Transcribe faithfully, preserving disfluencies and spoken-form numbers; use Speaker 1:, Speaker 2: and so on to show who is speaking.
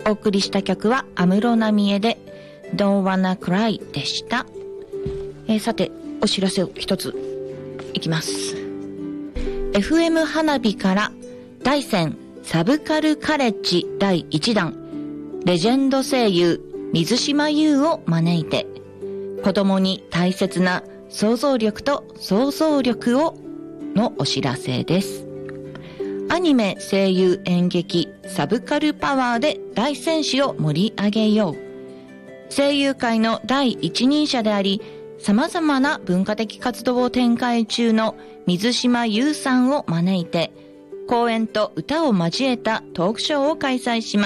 Speaker 1: お送りした曲は安室奈美恵で Don't Wanna Cry でした。えー、さてお知らせを一ついきます。 エフエム 花火から大山サブカルカレッジだいいちだんレジェンド声優水島優を招いて、子供に大切な想像力と想像力をのお知らせです。アニメ、声優、演劇、サブカルパワーで大戦士を盛り上げよう。声優界の第一人者であり、様々な文化的活動を展開中の水島優さんを招いて、講演と歌を交えたトークショーを開催します。